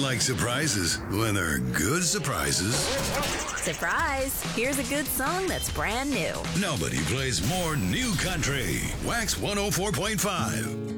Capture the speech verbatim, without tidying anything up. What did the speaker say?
like surprises when they're good surprises. Surprise! Here's a good song that's brand new. Nobody plays more new country. Wax one oh four point five.